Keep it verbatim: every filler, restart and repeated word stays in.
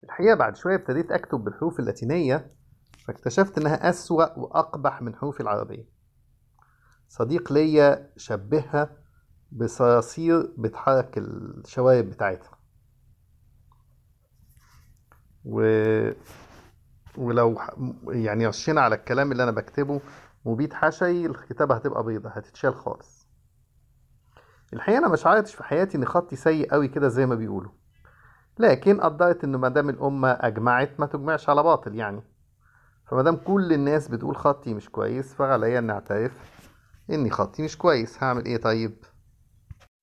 الحقيقة بعد شوية ابتديت أكتب بالحروف اللاتينية، فاكتشفت إنها أسوأ وأقبح من حروفي العربية. صديق ليا شبهها بصراصير بتحرك الشوارب بتاعتها. و... ولو ح- يعني رشينا على الكلام اللي أنا بكتبه مبيد حشي، الكتابة هتبقى بيضة، هتتشال خالص. الحقيقة أنا مش عارفش في حياتي إن خطي سيء قوي كده زي ما بيقولوا، لكن قدرت إنه مادام الأمة أجمعت ما تجمعش على باطل يعني. فمادام كل الناس بتقول خطي مش كويس، فعليا إني أعترف إني خطي مش كويس. هعمل إيه طيب؟